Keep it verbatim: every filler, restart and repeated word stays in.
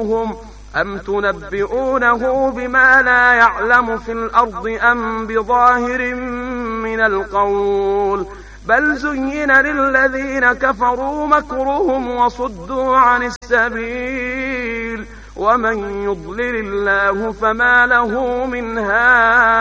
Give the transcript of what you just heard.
تحسبوهم أم تنبئونه بما لا يعلم في الأرض أم بظاهر من القول بل زين للذين كفروا مكرهم وصدوا عن السبيل ومن يضلل الله فما له من هاد